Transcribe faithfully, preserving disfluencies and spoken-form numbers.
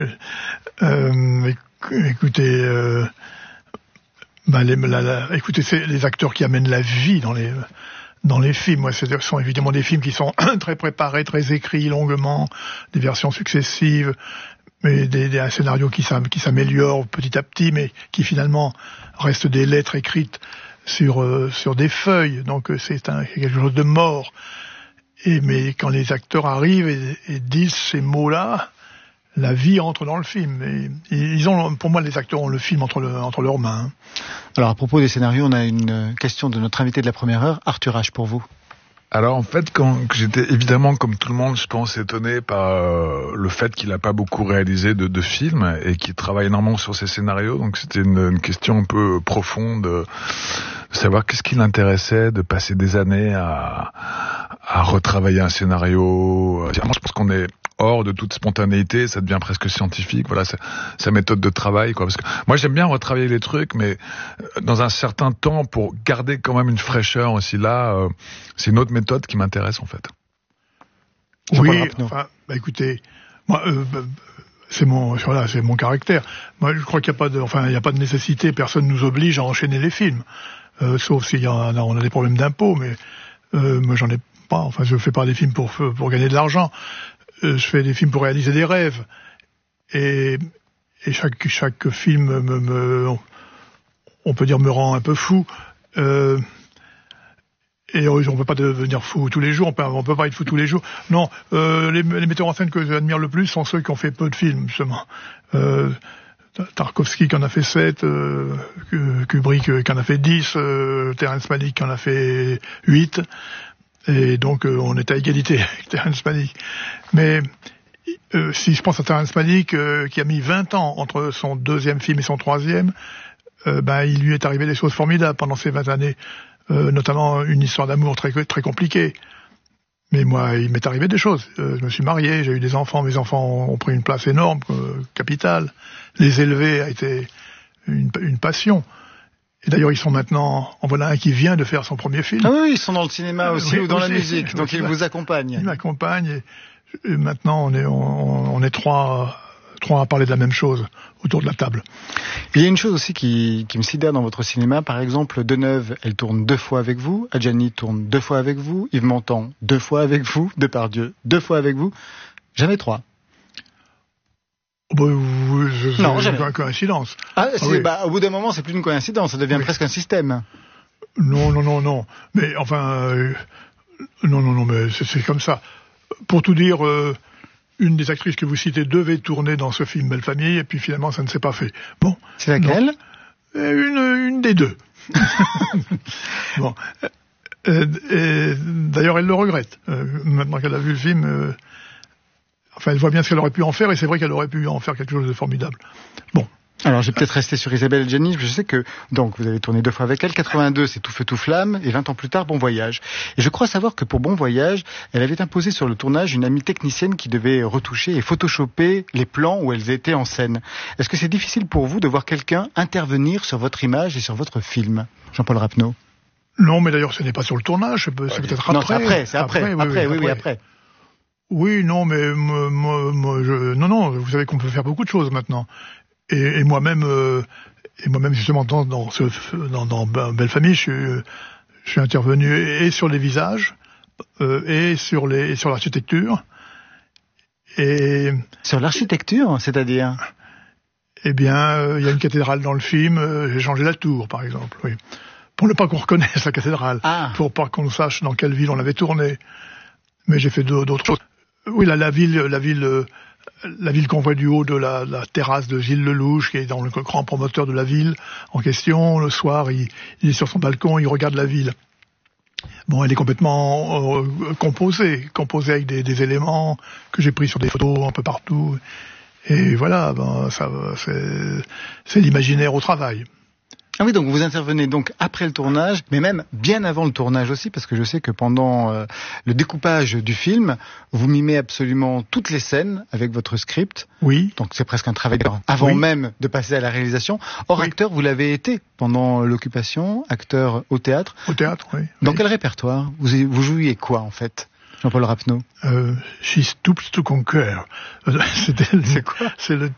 Euh, écoutez, euh, bah les, la, la, écoutez, c'est les acteurs qui amènent la vie dans les dans les films. Moi, ce sont évidemment des films qui sont très préparés, très écrits longuement, des versions successives, mais des, des un scénario qui, qui s'améliore petit à petit, mais qui finalement restent des lettres écrites sur euh, sur des feuilles. Donc c'est un, quelque chose de mort. Et mais quand les acteurs arrivent et, et disent ces mots-là, la vie entre dans le film. Et, ils ont, pour moi, les acteurs ont le film entre, le, entre leurs mains. Alors, à propos des scénarios, on a une question de notre invité de la première heure. Arthur H, pour vous. Alors, en fait, quand j'étais évidemment, comme tout le monde, je pense, étonné par euh, le fait qu'il n'a pas beaucoup réalisé de, de films et qu'il travaille énormément sur ses scénarios. Donc, c'était une, une question un peu profonde de savoir qu'est-ce qui l'intéressait de passer des années à, à retravailler un scénario. Moi, je pense qu'on est hors de toute spontanéité, ça devient presque scientifique. Voilà, c'est sa méthode de travail, quoi. Parce que moi, j'aime bien retravailler les trucs, mais dans un certain temps, pour garder quand même une fraîcheur aussi. Là, euh, c'est une autre méthode qui m'intéresse, en fait. Oui, enfin, bah, écoutez, moi, euh, bah, c'est mon, voilà, c'est mon caractère. Moi, je crois qu'il n'y a pas de, enfin, il n'y a pas de nécessité. Personne nous oblige à enchaîner les films, euh, sauf s'il y a, on a des problèmes d'impôts, mais euh, moi, j'en ai pas. Enfin, je fais pas des films pour pour gagner de l'argent. Je fais des films pour réaliser des rêves, et, et chaque chaque film me, me on peut dire me rend un peu fou, euh, et on peut pas devenir fou tous les jours, on peut, on peut pas être fou tous les jours. Non, euh, les, les metteurs en scène que j'admire le plus sont ceux qui ont fait peu de films, justement. Euh, Tarkovsky qui en a fait sept, euh, Kubrick qui en a fait dix, euh, Terrence Malick qui en a fait huit. Et donc euh, on est à égalité avec Terrence Malick. Mais euh, si je pense à Terrence Malick, euh, qui a mis vingt ans entre son deuxième film et son troisième, euh, ben il lui est arrivé des choses formidables pendant ces vingt années, euh, notamment une histoire d'amour très très compliquée. Mais moi, il m'est arrivé des choses. Euh, je me suis marié, j'ai eu des enfants, mes enfants ont, ont pris une place énorme, euh, capitale. Les élever a été une, une passion. Et d'ailleurs, ils sont maintenant, en voilà un qui vient de faire son premier film. Ah oui, ils sont dans le cinéma aussi, euh, ou dans aussi, la musique, donc ils vous accompagnent. Ils m'accompagnent, et, et maintenant on est, on, on est trois, trois à parler de la même chose autour de la table. Il y a une chose aussi qui, qui me sidère dans votre cinéma, par exemple, Deneuve, elle tourne deux fois avec vous, Adjani tourne deux fois avec vous, Yves Montand deux fois avec vous, Depardieu deux fois avec vous, jamais trois. Bah, oui, c'est non, jamais. Une coïncidence. Ah, c'est, ah oui. bah, au bout d'un moment, c'est plus une coïncidence, ça devient oui. presque un système. Non, non, non, non. Mais enfin, euh, non, non, non, mais c'est, c'est comme ça. Pour tout dire, euh, une des actrices que vous citez devait tourner dans ce film Belle Famille, et puis finalement, ça ne s'est pas fait. Bon. C'est laquelle ? Une, une des deux. Bon. Euh, et, d'ailleurs, elle le regrette. Euh, maintenant qu'elle a vu le film. Euh, Enfin, elle voit bien ce qu'elle aurait pu en faire, et c'est vrai qu'elle aurait pu en faire quelque chose de formidable. Bon. Alors, j'ai peut-être resté sur Isabelle Adjani. Je sais que, donc, vous avez tourné deux fois avec elle. quatre-vingt-deux, c'est Tout feu, tout flamme. Et vingt ans plus tard, Bon voyage. Et je crois savoir que pour Bon voyage, elle avait imposé sur le tournage une amie technicienne qui devait retoucher et photoshopper les plans où elles étaient en scène. Est-ce que c'est difficile pour vous de voir quelqu'un intervenir sur votre image et sur votre film, Jean-Paul Rapneau ? Non, mais d'ailleurs, ce n'est pas sur le tournage. C'est peut-être après. Non, c'est après, c'est après. Après, oui, après, oui, oui, oui, après. Oui, non, mais moi, moi, moi, je, non, non. Vous savez qu'on peut faire beaucoup de choses maintenant. Et, et moi-même, euh, et moi-même justement dans dans, ce, dans dans Belle Famille, je suis, je suis intervenu et, et sur les visages euh, et sur les et sur l'architecture. Et sur l'architecture, c'est-à-dire? Eh bien, il euh, y a une cathédrale dans le film. Euh, j'ai changé la tour, par exemple. Oui, pour ne pas qu'on reconnaisse la cathédrale, ah. pour pas qu'on sache dans quelle ville on l'avait tournée. Mais j'ai fait d'autres choses. Oui, la, la ville, la ville, euh, la ville qu'on voit du haut de la, la terrasse de Gilles Lelouch, qui est dans le grand promoteur de la ville en question. Le soir, il, il est sur son balcon, il regarde la ville. Bon, elle est complètement euh, composée, composée avec des, des éléments que j'ai pris sur des photos un peu partout. Et voilà, ben, ça, c'est, c'est l'imaginaire au travail. Ah oui, donc vous intervenez donc après le tournage, mais même bien avant le tournage aussi, parce que je sais que pendant euh, le découpage du film, vous mimez absolument toutes les scènes avec votre script. Oui. Donc c'est presque un travail avant oui. même de passer à la réalisation. Or, oui. acteur, vous l'avez été pendant l'occupation, acteur au théâtre. Au théâtre, oui. Dans oui. quel répertoire vous, vous jouiez quoi, en fait, Jean-Paul Rapneau? euh, She Stoops to Conquer. C'était le, c'est quoi? C'est le